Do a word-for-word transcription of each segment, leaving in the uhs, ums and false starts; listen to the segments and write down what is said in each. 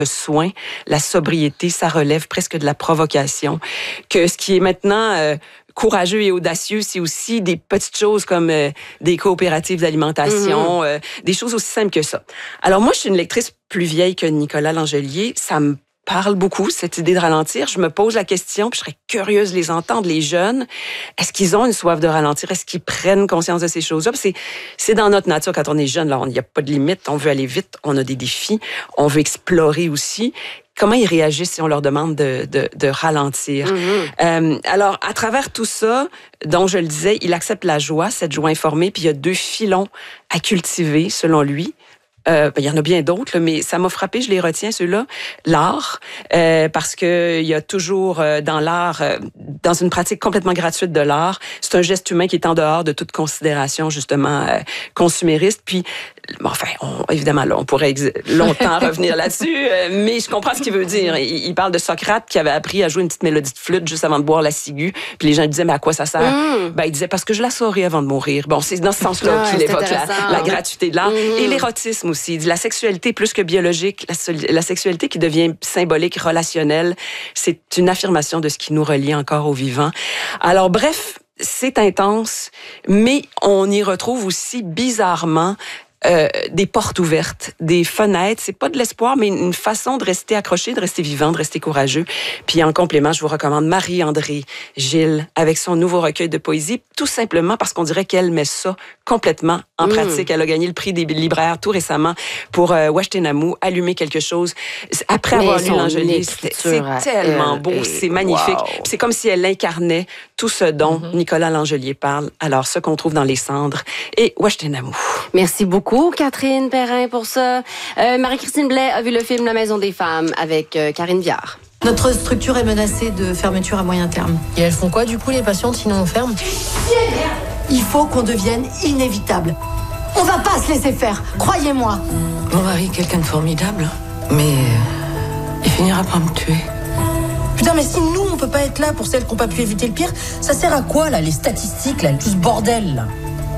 Le soin, la sobriété, ça relève presque de la provocation. Que ce qui est maintenant euh, courageux et audacieux, c'est aussi des petites choses comme euh, des coopératives d'alimentation, mm-hmm. euh, des choses aussi simples que ça. Alors moi, je suis une lectrice plus vieille que Nicolas Langelier. Ça me parle beaucoup, cette idée de ralentir. Je me pose la question, puis je serais curieuse de les entendre, les jeunes. Est-ce qu'ils ont une soif de ralentir? Est-ce qu'ils prennent conscience de ces choses-là? C'est, c'est dans notre nature quand on est jeune. Là, il n'y a pas de limite. On veut aller vite. On a des défis. On veut explorer aussi. Comment ils réagissent si on leur demande de, de, de ralentir? Mm-hmm. Euh, alors, à travers tout ça, dont je le disais, il accepte la joie, cette joie informée, puis il y a deux filons à cultiver, selon lui. Euh, ben, il y en a bien d'autres, là, mais ça m'a frappé, je les retiens, ceux-là. L'art, euh, parce que il y a toujours euh, dans l'art, euh, dans une pratique complètement gratuite de l'art, c'est un geste humain qui est en dehors de toute considération, justement, euh, consumériste. Puis, enfin, on, évidemment, là, on pourrait ex- longtemps revenir là-dessus, euh, mais je comprends ce qu'il veut dire. Il, il parle de Socrate qui avait appris à jouer une petite mélodie de flûte juste avant de boire la ciguë. Puis les gens lui disaient, mais à quoi ça sert? Mm. Ben, il disait, parce que je la saurais avant de mourir. Bon, c'est dans ce sens-là ah, qu'il évoque la, la gratuité de l'art. Mm. Et l'érotisme aussi. Il dit, la sexualité plus que biologique, la, la sexualité qui devient symbolique, relationnelle, c'est une affirmation de ce qui nous relie encore au vivant. Alors, bref, c'est intense, mais on y retrouve aussi bizarrement Euh, des portes ouvertes, des fenêtres. C'est pas de l'espoir, mais une façon de rester accroché, de rester vivant, de rester courageux. Puis en complément, je vous recommande Marie-André Gilles avec son nouveau recueil de poésie, tout simplement parce qu'on dirait qu'elle met ça complètement en mmh. pratique. Elle a gagné le prix des libraires tout récemment pour euh, Ouachtenamou, Allumer quelque chose. Après mais avoir lu Langelier, c'est, c'est tellement beau, et... c'est magnifique. Wow. C'est comme si elle incarnait tout ce dont mmh. Nicolas Langelier parle. Alors, ce qu'on trouve dans Les Cendres et Ouachtenamou. Merci beaucoup. Catherine Perrin pour ça. Euh, Marie-Christine Blais a vu le film La Maison des femmes avec euh, Karine Viard. Notre structure est menacée de fermeture à moyen terme. Et elles font quoi du coup les patientes sinon on ferme? Il faut qu'on devienne inévitable. On va pas se laisser faire, croyez-moi. Mon mari est quelqu'un de formidable, mais il finira par me tuer. Putain, mais si nous on peut pas être là pour celles qui n'ont pas pu éviter le pire, ça sert à quoi là, les statistiques là, tout ce bordel là?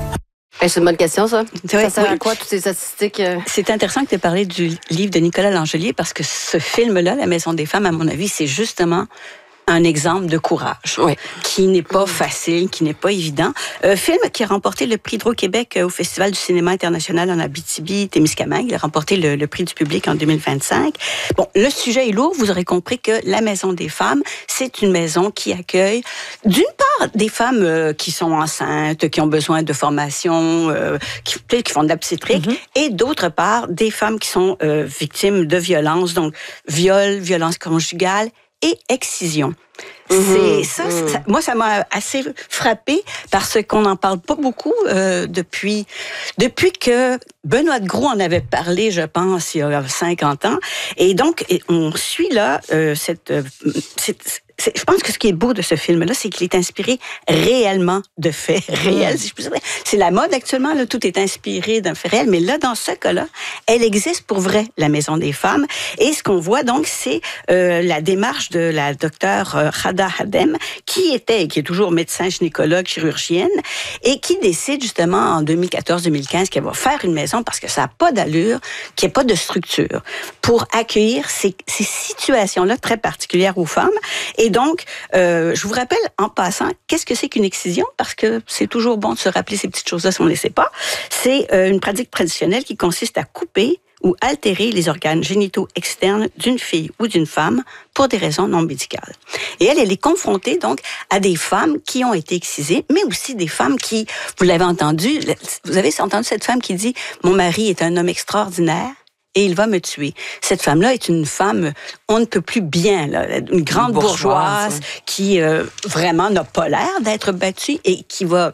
C'est une bonne question, ça. C'est vrai, ça sert oui. à quoi, toutes ces statistiques? Euh... C'est intéressant que tu aies parlé du livre de Nicolas Langelier parce que ce film-là, La Maison des femmes, à mon avis, c'est justement un exemple de courage, oui. qui n'est pas facile, qui n'est pas évident. Euh, film qui a remporté le prix d'Hydro-Québec au Festival du cinéma international en Abitibi-Témiscamingue. Il a remporté le, le prix du public en deux mille vingt-cinq. Bon, le sujet est lourd. Vous aurez compris que la Maison des femmes, c'est une maison qui accueille, d'une part, des femmes euh, qui sont enceintes, qui ont besoin de formation, euh, qui, qui font de l'obstétrique, mm-hmm. et d'autre part, des femmes qui sont euh, victimes de violences, donc viol, violence conjugale, et excision. Mmh, c'est ça, mmh. ça, moi, ça m'a assez frappée parce qu'on n'en parle pas beaucoup euh, depuis, depuis que Benoît de Gros en avait parlé, je pense, il y a cinquante ans. Et donc, on suit là euh, cette, euh, cette C'est, je pense que ce qui est beau de ce film-là, c'est qu'il est inspiré réellement de faits réels, si je peux dire. C'est la mode actuellement, là, tout est inspiré d'un fait réel, mais là, dans ce cas-là, elle existe pour vrai, la Maison des femmes. Et ce qu'on voit donc, c'est euh, la démarche de la docteure euh, Khada Hadem, qui était, qui est toujours médecin, gynécologue, chirurgienne, et qui décide justement en deux mille quatorze deux mille quinze qu'elle va faire une maison parce que ça n'a pas d'allure, qu'il n'y ait pas de structure, pour accueillir ces, ces situations-là très particulières aux femmes. Et donc, euh, je vous rappelle, en passant, qu'est-ce que c'est qu'une excision? Parce que c'est toujours bon de se rappeler ces petites choses-là si on ne les sait pas. C'est euh, une pratique traditionnelle qui consiste à couper ou altérer les organes génitaux externes d'une fille ou d'une femme pour des raisons non médicales. Et elle, elle est confrontée donc à des femmes qui ont été excisées, mais aussi des femmes qui, vous l'avez entendu, vous avez entendu cette femme qui dit « Mon mari est un homme extraordinaire ». Et il va me tuer. Cette femme-là est une femme, on ne peut plus bien, là, une grande une bourgeoise, bourgeoise qui euh, vraiment n'a pas l'air d'être battue et qui va...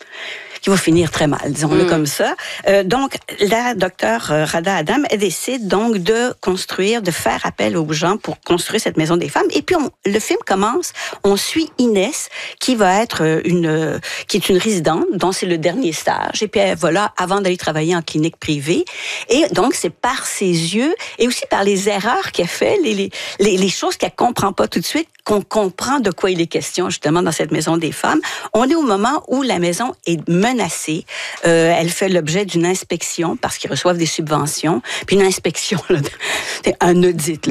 qui va finir très mal, disons-le mmh. comme ça. Euh, donc, la docteure Khada Hadem, elle décide donc de construire, de faire appel aux gens pour construire cette maison des femmes. Et puis, on, le film commence, on suit Inès, qui va être une, qui est une résidente, dont c'est le dernier stage. Et puis, elle va là avant d'aller travailler en clinique privée. Et donc, c'est par ses yeux et aussi par les erreurs qu'elle fait, les, les, les, les choses qu'elle comprend pas tout de suite, qu'on comprend de quoi il est question, justement, dans cette maison des femmes. On est au moment où la maison est menacée. Euh, elle fait l'objet d'une inspection parce qu'ils reçoivent des subventions. Puis une inspection, là, un audit, là.